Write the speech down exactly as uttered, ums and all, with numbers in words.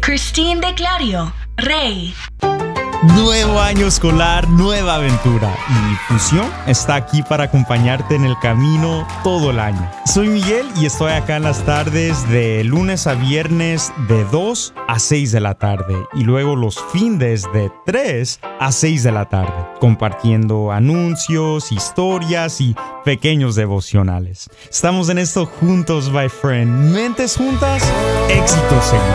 Christine de Clario, Rey. Nuevo año escolar, nueva aventura. Y Fusión está aquí para acompañarte en el camino todo el año. Soy Miguel y estoy acá en las tardes de lunes a viernes de dos a seis de la tarde. Y luego los fines de tres a seis de la tarde. Compartiendo anuncios, historias y pequeños devocionales. Estamos en esto juntos, my friend. Mentes juntas, éxito seguro.